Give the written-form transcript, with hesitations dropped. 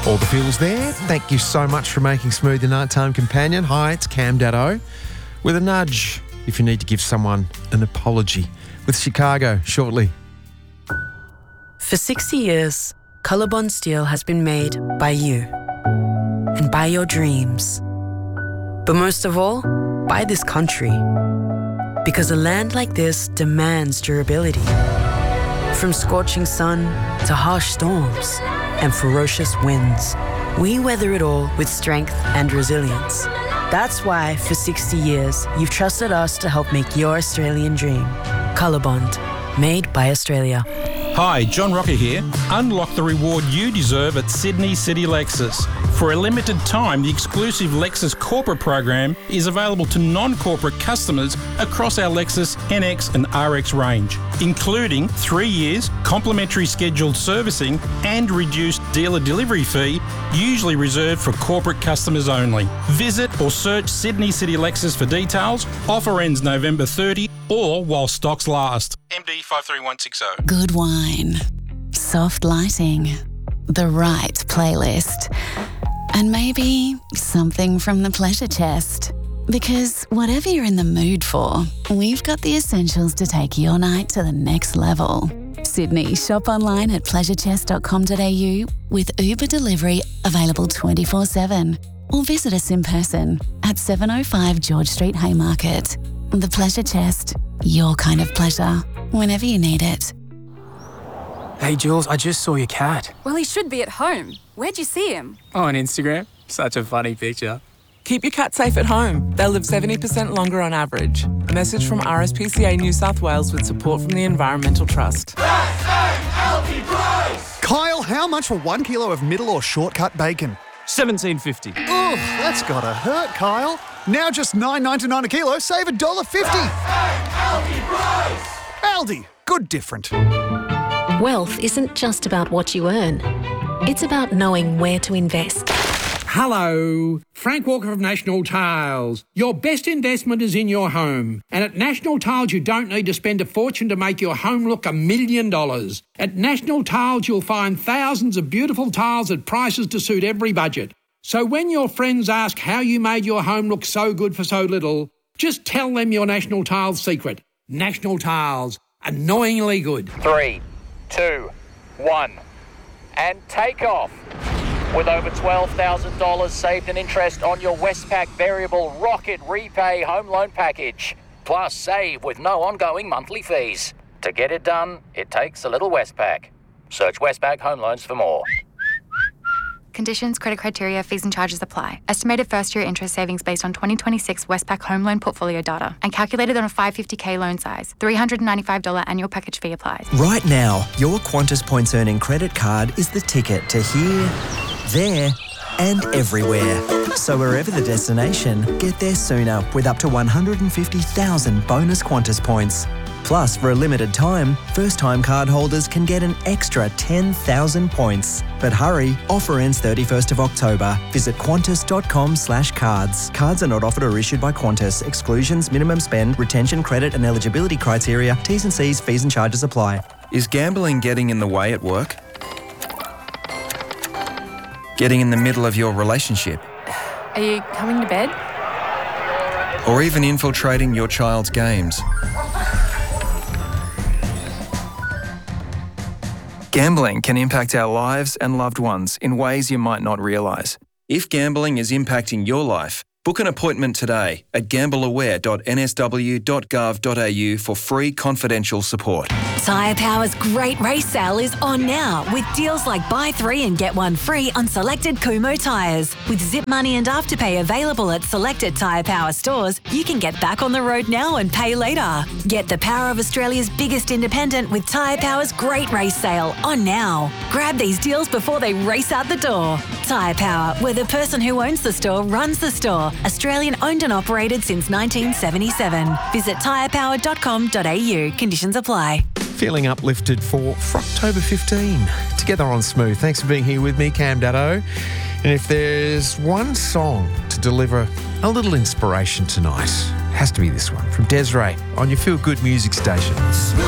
All the feels there. Thank you so much for making Smooth your nighttime companion. Hi, it's Cam Daddo. With a nudge if you need to give someone an apology. With Chicago shortly. For 60 years, Colorbond steel has been made by you and by your dreams. But most of all, by this country. Because a land like this demands durability. From scorching sun to harsh storms and ferocious winds, we weather it all with strength and resilience. That's why, for 60 years, you've trusted us to help make your Australian dream. Colorbond, made by Australia. Hi, John Rocker here. Unlock the reward you deserve at Sydney City Lexus. For a limited time, the exclusive Lexus Corporate program is available to non-corporate customers across our Lexus NX and RX range, including 3 years, complimentary scheduled servicing and reduced dealer delivery fee, usually reserved for corporate customers only. Visit or search Sydney City Lexus for details. Offer ends November 30 or while stocks last. MD 53160. Good wine, soft lighting, the right playlist, and maybe something from the pleasure chest. Because whatever you're in the mood for, we've got the essentials to take your night to the next level. Sydney, shop online at pleasurechest.com.au with Uber delivery available 24/7. Or visit us in person at 705 George Street, Haymarket. The Pleasure Chest, your kind of pleasure, whenever you need it. Hey Jules, I just saw your cat. Well, he should be at home. Where'd you see him? Oh, on Instagram. Such a funny picture. Keep your cat safe at home. They'll live 70% longer on average. A message from RSPCA New South Wales with support from the Environmental Trust. Kyle, how much for 1 kilo of middle or shortcut bacon? $17.50. Oof, that's gotta hurt, Kyle. Now just $9.99 a kilo, save $1.50. Aldi, good different. Wealth isn't just about what you earn. It's about knowing where to invest. Hello, Frank Walker of National Tiles. Your best investment is in your home. And at National Tiles, you don't need to spend a fortune to make your home look $1 million. At National Tiles, you'll find thousands of beautiful tiles at prices to suit every budget. So when your friends ask how you made your home look so good for so little, just tell them your National Tiles secret. National Tiles, annoyingly good. 3, 2, 1, and take off. With over $12,000 saved in interest on your Westpac Variable Rocket Repay Home Loan Package. Plus save with no ongoing monthly fees. To get it done, it takes a little Westpac. Search Westpac Home Loans for more. Conditions, credit criteria, fees and charges apply. Estimated first-year interest savings based on 2026 Westpac home loan portfolio data and calculated on a $550K loan size. $395 annual package fee applies. Right now, your Qantas Points Earning credit card is the ticket to here, there and everywhere. So wherever the destination, get there sooner with up to 150,000 bonus Qantas points. Plus, for a limited time, first-time card holders can get an extra 10,000 points. But hurry, offer ends 31st of October. Visit qantas.com/cards. Cards are not offered or issued by Qantas. Exclusions, minimum spend, retention, credit and eligibility criteria, T's and C's, fees and charges apply. Is gambling getting in the way at work? Getting in the middle of your relationship? Are you coming to bed? Or even infiltrating your child's games? Gambling can impact our lives and loved ones in ways you might not realise. If gambling is impacting your life, book an appointment today at gambleaware.nsw.gov.au for free confidential support. Tyre Power's Great Race Sale is on now with deals like buy 3 and get 1 free on selected Kumho tyres. With Zip Money and Afterpay available at selected Tyre Power stores, you can get back on the road now and pay later. Get the power of Australia's biggest independent with Tyre Power's Great Race Sale on now. Grab these deals before they race out the door. Tyre Power, where the person who owns the store runs the store. Australian owned and operated since 1977. Visit tyrepower.com.au. Conditions apply. Feeling uplifted for October 15. Together on Smooth. Thanks for being here with me, Cam Daddo. And if there's one song to deliver a little inspiration tonight, it has to be this one from Des'ree on your Feel Good music station.